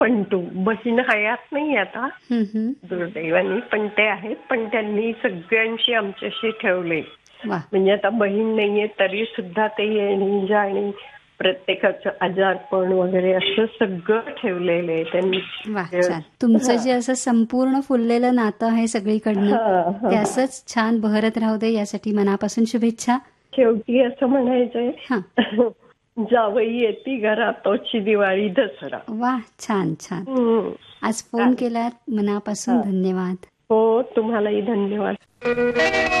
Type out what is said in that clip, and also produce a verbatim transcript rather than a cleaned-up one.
पंटू. बहीण हयात नाही आता हं, हं. दुर्दैवाने, पण ते आहेत. पण त्यांनी सगळ्यांशी आमच्याशी ठेवले. वा म्हणजे आता बहीण नाहीये तरी सुद्धा ते येणी जाणी, प्रत्येकाचं आजारपण वगैरे असं सगळं ठेवलेलं आहे त्यांनी. वा छान. तुमचं जे असं संपूर्ण फुललेलं नातं आहे सगळीकडनं, हा, ते हा. असंच छान बहरत राहू दे यासाठी मनापासून शुभेच्छा. शेवटी असं म्हणायचंय, हा जावई येती घरात तोची दिवाळी दसरा. वा छान छान. हम्म. आज फोन चालेल. केलात मनापासून हा. धन्यवाद. हो, तुम्हालाही धन्यवाद.